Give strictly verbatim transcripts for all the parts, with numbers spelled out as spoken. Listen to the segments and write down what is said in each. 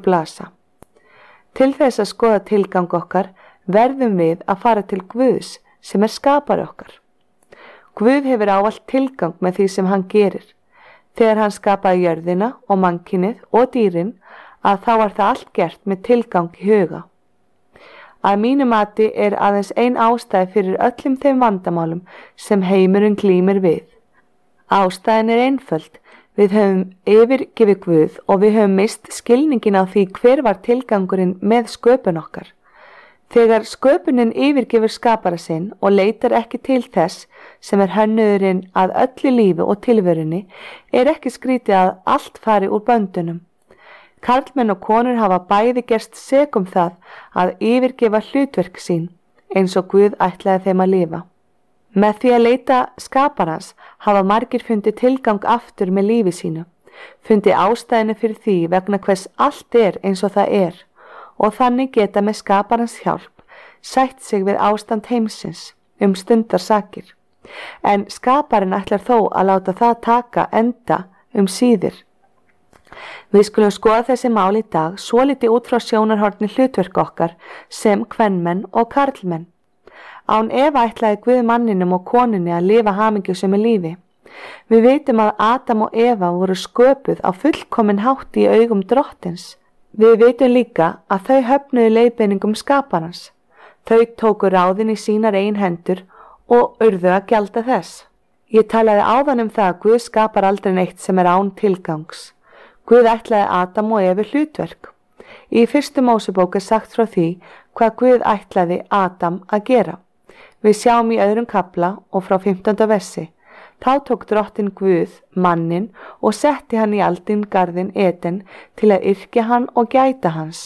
blasa. Til þess að skoða tilgang okkar verðum við að fara til Guðs sem er skapari okkar. Guð hefur ávallt tilgang með því sem hann gerir. Þegar hann skapaði jörðina og mannkynið og dýrin, að þá var það allt gert með tilgang í huga. Að mínu mati er aðeins ein ástæði fyrir öllum þeim vandamálum sem heimurinn glímir við. Ástæðin er einföld. Við höfum yfirgefið Guð og við höfum mist skilningin á því hver var tilgangurinn með sköpun okkar. Þegar sköpunin yfirgefur skapara sinn og leitar ekki til þess sem er hönnuðurinn að öllu lífi og tilverunni, er ekki skrítið að allt fari úr böndunum. Karlmenn og konur hafa bæði gerst sek um það að yfirgefa hlutverk sín eins og Guð ætlaði þeim að lifa. Með því að leita skaparans hafa margir fundið tilgang aftur með lífi sínu, fundið ástæðinu fyrir því vegna hvers allt er eins og það er og þannig geta með skaparans hjálp sætt sig við ástand heimsins um stundarsakir. En skaparinn ætlar þó að láta það taka enda um síðir. Við skulum skoða þessi mál í dag svolítið út frá sjónarhorni hlutverk okkar sem kvenmenn og karlmenn. Án Eva ætlaði Guð manninum og konunni að lifa hamingjusömu lífi. Við vitum að Adam og Eva voru sköpuð á fullkomin hátt í augum Drottins. Við vitum líka að þau höfnuðu leiðbeiningum skaparans. Þau tóku ráðin í sínar eigin hendur og urðu að gjalda þess. Ég talaði áðan um það að Guð skapar aldrei neitt sem er án tilgangs. Guð ætlaði Adam og Evu hlutverk. Í fyrstu Mósebók er sagt frá því hvað Guð ætlaði Adam að gera. Við sjáum í öðrum kafla og frá fimmtánda versi. Þá tók Drottinn Guð mannin og setti hann í aldingarðinn Eden til að yrkja hann og gæta hans.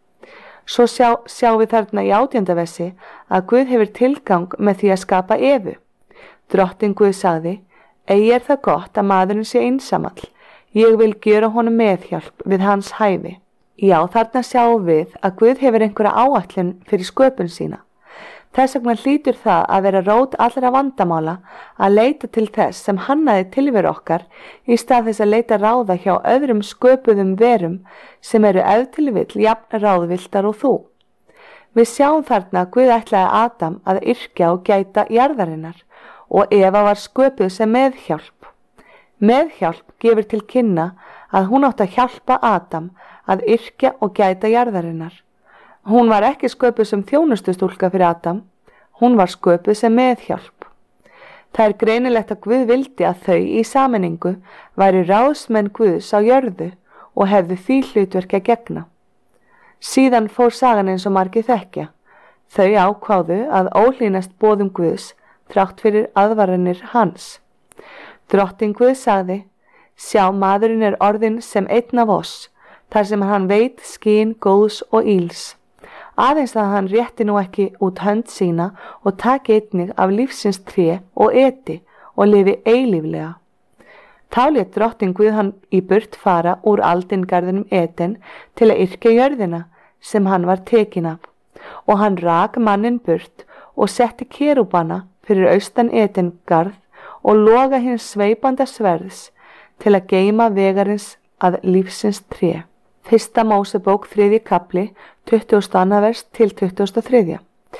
Svo sjá, sjáum við þarna í átjánda versi að Guð hefur tilgang með því að skapa Evu. Drottinn Guð sagði, eigi er það gott að maðurinn sé einsamall. Ég vil gjöra honum meðhjálp við hans hæfi. Já, þarna sjáum við að Guð hefur einhverja áætlun fyrir sköpun sína. Þess vegna hlýtur það að vera rót allra vandamála að leita til þess sem hannaði tilveru okkar í stað þess að leita ráða hjá öðrum sköpuðum verum sem eru ef til vill jafn ráðvilltar og þú. Við sjáum þarna að Guð ætlaði Adam að yrkja og gæta jarðarinnar og Eva var sköpuð sem meðhjálp. Meðhjálp gefur til kynna að hún átti að hjálpa Adam að yrkja og gæta jarðarinnar. Hún var ekki sköpuð sem þjónustustúlka fyrir Adam, hún var sköpuð sem meðhjálp. Það er greinilegt að Guð vildi að þau í sameiningu væri ráðsmenn Guðs á jörðu og hefðu því hlutverki að gegna. Síðan fór sagan eins og margir þekkja. Þau ákváðu að óhlýnast boðum Guðs þrátt fyrir aðvaranir hans. Drottinn Guð sagði, sjá maðurinn er orðinn sem einn af oss, þar sem hann veit skyn góðs og íls. Aðeins að hann rétti nú ekki út hönd sína og taki einnig af lífsins tré og eti og lifi eilíflega. Þá lét Drottinn Guð hann í burt fara úr aldingarðinum Eden til að yrkja jörðina sem hann var tekin af. Og hann rak mannin burt og setti kerúbana fyrir austan Edengarð og loga hins sveipanda sverðs til að geyma vegarins að lífsins tré. Fyrsta Mósebók þriðji kafli, tuttugasta og annað vers til tuttugasta og þriðja.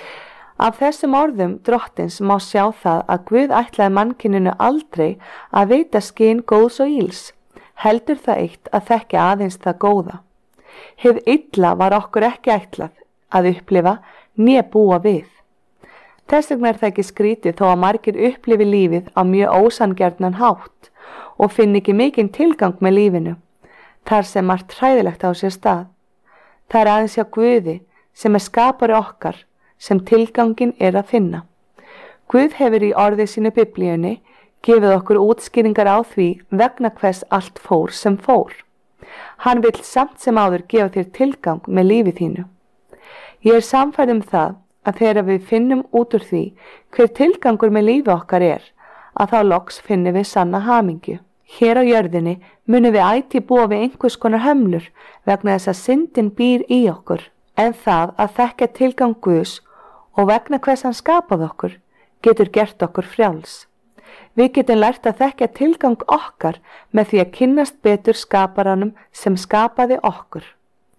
Af þessum orðum Drottins má sjá það að Guð ætlaði mannkyninu aldrei að veita skyn góðs og íls, heldur það eitt að þekkja aðeins það góða. Hið illa var okkur ekki ætlað að upplifa né búa við. Þess vegna er það ekki skrítið þó að margir upplifi lífið á mjög ósanngjarnan hátt og finn ekki mikinn tilgang með lífinu. Þar sem margt hræðilegt á sér stað. Það er aðeins hjá Guði sem er skapari okkar sem tilgangin er að finna. Guð hefur í orði sínu biblíunni gefið okkur útskýringar á því vegna hvers allt fór sem fór. Hann vill samt sem áður gefa þér tilgang með lífi þínu. Ég er sannfærð um það að þegar við finnum út úr því hver tilgangur með lífi okkar er, að þá loks finnum við sanna hamingju. Hér á jörðinni munum við ætíð búa við einhvers konar hömlur vegna þess að syndin býr í okkur, en það að þekka tilgang Guðs og vegna hvers hann skapaði okkur getur gert okkur frjáls. Við getum lært að þekka tilgang okkar með því að kynnast betur skaparanum sem skapaði okkur.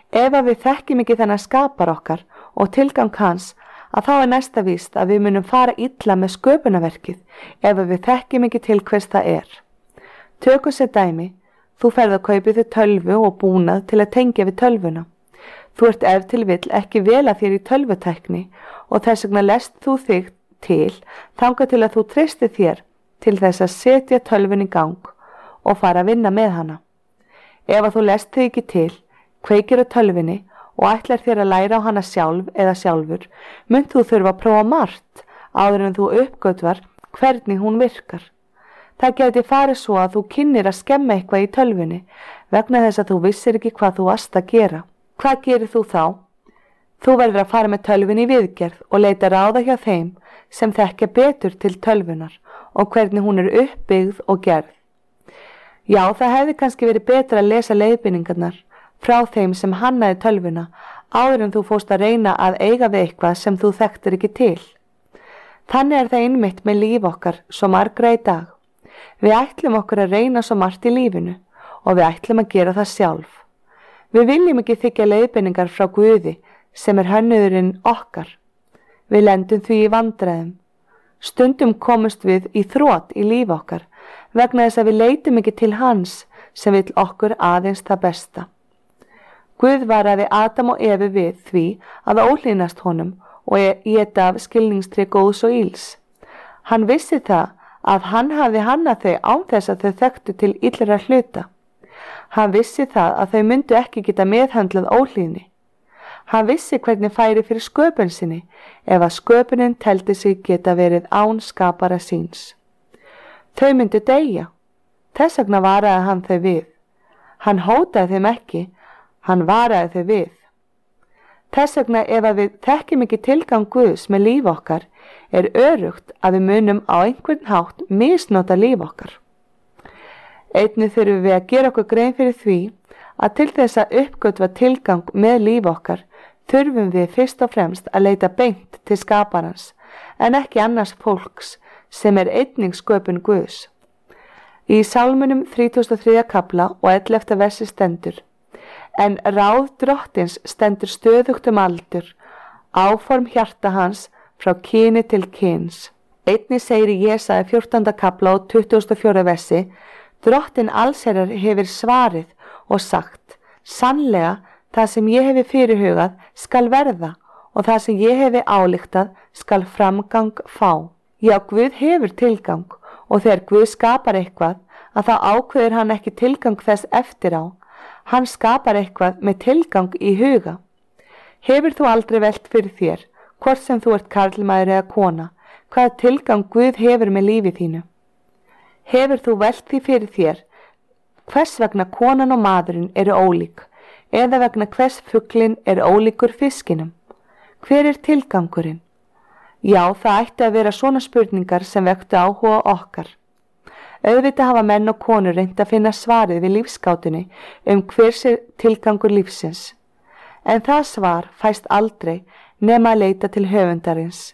Ef að við þekkjum ekki þennan skapar okkar og tilgang hans, að þá er næsta víst að við munum fara illa með sköpunarverkið ef að við þekkjum ekki til hvers það er. Tökum sér dæmi, þú ferð að kaupa þér tölvu og búnað til að tengja við tölvuna. Þú ert ef til vill ekki vel að þér í tölvutækni og þess vegna lest þú þig til þangað til að þú treystir þér til þess að setja tölvun í gang og fara að vinna með hana. Ef að þú lest þig ekki til, kveikir á tölvunni og ætlar þér að læra á hana sjálf eða sjálfur, munt þú þurfa að prófa margt áður en þú uppgötvar hvernig hún virkar. Það geti farið svo að þú kynnir að skemma eitthvað í tölvunni vegna þess að þú vissir ekki hvað þú varst að gera. Hvað gerir þú þá? Þú verður að fara með tölvunni í viðgerð og leita ráða hjá þeim sem þekkja betur til tölvunar og hvernig hún er uppbyggð og gerð. Já, það hefði kannski verið betra að lesa leiðbeiningarnar frá þeim sem hannaði tölvuna áður en þú fórst að reyna að eiga við eitthvað sem þú þekktir ekki til. Þannig er það einmitt með líf okkar svo margra í dag. Við ætlum okkur að reyna svo margt í lífinu og við ætlum að gera það sjálf. Við viljum ekki þykja leiðbeiningar frá Guði sem er hönnuðurinn okkar. Við lendum því í vandræðum. Stundum komumst við í þrot í líf okkar vegna þess að við leitum ekki til hans sem vill okkur aðeins það besta. Guð varaði Adam og Evu við því að óhlýðnast honum og éta af skilningstré góðs og íls. Hann vissi það að hann hafði hannað þau án þess að þau þekktu til illra hluta. Hann vissi það að þau myndu ekki geta meðhöndlað óhlýðni. Hann vissi hvernig færi fyrir sköpun sinni ef að sköpunin teldi sig geta verið án skapara síns. Þau myndu deyja. Þess vegna varaði hann þau við. Hann hótaði þeim ekki, hann varaði þau við. Þess vegna ef að við þekkjum ekki tilgang Guðs með líf okkar er örugt að við munum á einhvern hátt misnota líf okkar. Einnig þurfum við að gera okkur grein fyrir því að til þess að uppgötva tilgang með líf okkar þurfum við fyrst og fremst að leita beint til skaparans en ekki annars fólks sem er einnig sköpun Guðs. Í Sálmunum þrítugasta og þriðja kafla og ellefta versi stendur: En ráð drottins stendur stöðugt um aldur, áform hjarta hans frá kyni til kyns. Einnig segir í Jesaja fjórtánda kafla og tuttugasta og fjórða versi: Drottin allsherjar hefur svarið og sagt: Sannlega, það sem ég hefi fyrirhugað skal verða og það sem ég hefi álíktað skal framgang fá. Já, Guð hefur tilgang og þegar Guð skapar eitthvað að þá ákveður hann ekki tilgang þess eftir á. Hann skapar eitthvað með tilgang í huga. Hefur þú aldrei velt fyrir þér, hvort sem þú ert karlmaður eða kona, hvaða tilgang Guð hefur með lífi þínu? Hefur þú velt því fyrir þér hvers vegna konan og maðurinn eru ólík eða vegna hvers fuglinn er ólíkur fiskinum? Hver er tilgangurinn? Já, það ætti að vera svona spurningar sem vektu áhuga okkar. Auðvitað hafa menn og konur reynt að finna svarið við lífsgátunni um hvers er tilgangur lífsins. En það svar fæst aldrei nema að leita til höfundarins.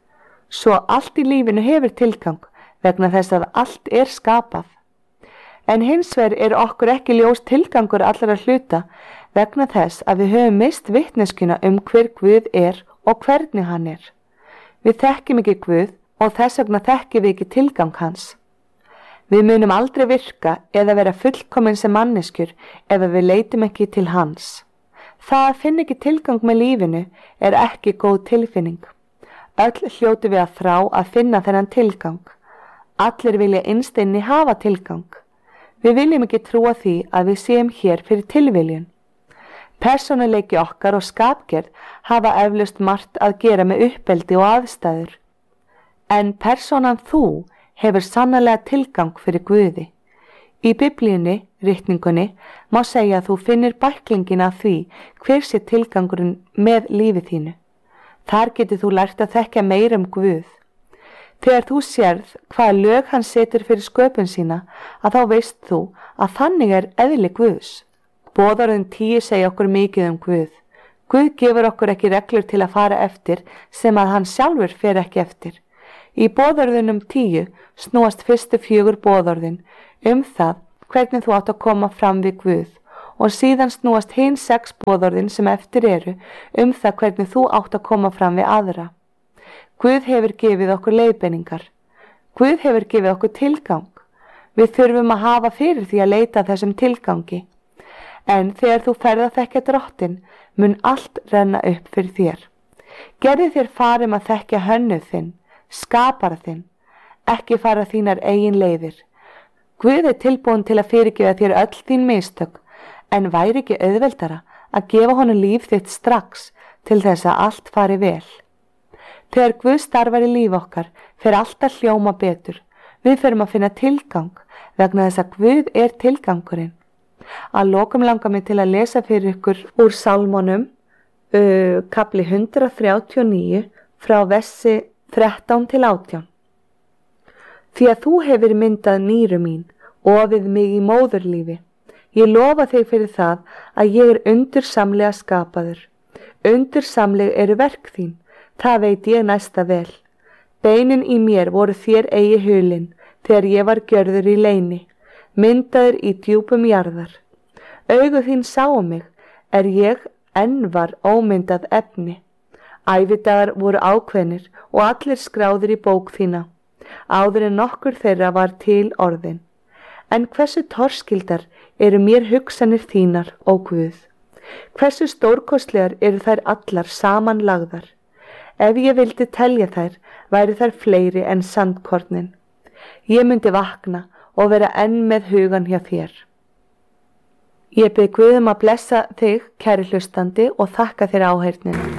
Svo allt í lífinu hefur tilgang vegna þess að allt er skapað. En hins vegar er okkur ekki ljós tilgangur allra hluta vegna þess að við höfum mist vitneskuna um hver Guð er og hvernig hann er. Við þekkjum ekki Guð og þess vegna þekkjum við ekki tilgang hans. Við munum aldrei virka eða vera fullkomin sem manneskjur ef við leitum ekki til hans. Það að finna ekki tilgang með lífinu er ekki góð tilfinning. Öll hljótu við að þrá að finna þennan tilgang. Allir vilja innst inni hafa tilgang. Við viljum ekki trúa því að við séum hér fyrir tilviljun. Persónuleiki okkar og skapgerð hafa eflaust margt að gera með uppeldi og aðstæður. En persónan þú hefur sannarlega tilgang fyrir Guði. Í Biblíunni, ritningunni, má segja að þú finnir bæklingin af því hver sé tilgangurinn með lífið þínu. Þar getur þú lært að þekkja meira um Guð. Þegar þú sérð hvaða lög hann setur fyrir sköpun sína, að þá veist þú að þannig er eðli Guðs. Boðorðin tíu segja okkur mikið um Guð. Guð gefur okkur ekki reglur til að fara eftir sem að hann sjálfur fer ekki eftir. Í boðorðunum tíu snúast fyrstu fjögur boðorðin um það hvernig þú átt að koma fram við Guð og síðan snúast hin sex boðorðin sem eftir eru um það hvernig þú átt að koma fram við aðra. Guð hefur gefið okkur leiðbeiningar. Guð hefur gefið okkur tilgang. Við þurfum að hafa fyrir því að leita þessum tilgangi. En þegar þú ferð að þekkja Drottinn, mun allt renna upp fyrir þér. Gerðu þér farum að þekkja hönnuð þinn, skapara þinn, ekki fara þínar eigin leiðir. Guð er tilbúin til að fyrirgefa þér öll þín mistök, en væri ekki auðveldara að gefa honum líf þitt strax til þess að allt fari vel. Þegar Guð starfar í líf okkar, fer allt að hljóma betur. Við förum að finna tilgang vegna þess að Guð er tilgangurinn. Að lokum langar mig til að lesa fyrir ykkur úr Sálmunum, uh, kapli hundrað þrjátíu og níu, frá versi þrettán til átján. Því að þú hefur myndað nýru mín, ofið mig í móðurlífi. Ég lofa þig fyrir það að ég er undursamlega skapaður. Undursamleg eru verk þín, það veit ég næsta vel. Beinin í mér voru þér eigi hulin, þegar ég var gjörður í leyni, myndaður í djúpum jarðar. Augu þín sáu mig, er ég enn var ómyndað efni. Ævidagar voru ákveðnir og allir skráðir í bók þína, áður en nokkur þeirra var til orðin. En hversu torskildar eru mér hugsanir þínar, ó Guð? Hversu stórkostlegar eru þær allar samanlagðar? Ef ég vildi telja þær, væri þær fleiri en sandkornin. Ég myndi vakna og vera enn með hugan hjá þér. Ég bið Guð um að blessa þig, kæri hlustandi, og þakka þér áheyrnina.